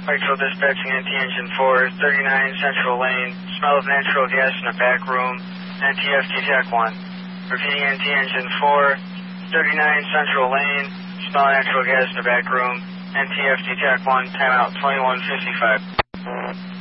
Pikeville dispatching NT Engine 4, 39 Central Lane, smell of natural gas in the back room, NTFT Tech 1. Repeating NT Engine 4, 39 Central Lane, smell of natural gas in the back room, NTFT Tech 1, timeout 2155.